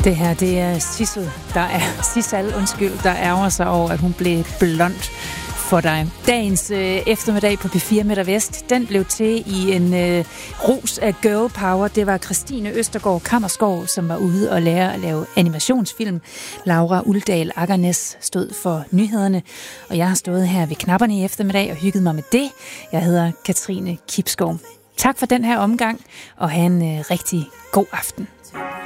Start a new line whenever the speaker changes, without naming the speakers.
Det her, det er Sissel, der ærger sig over, at hun blev blond for dig. Dagens eftermiddag på P4 Midt og Vest, den blev til i en rus af girl power. Det var Christine Østergaard Kammerskov, som var ude og lære at lave animationsfilm. Laura Uldal Aggernes stod for nyhederne, og jeg har stået her ved knapperne i eftermiddag og hygget mig med det. Jeg hedder Katrine Kipskov. Tak for den her omgang, og have en rigtig god aften.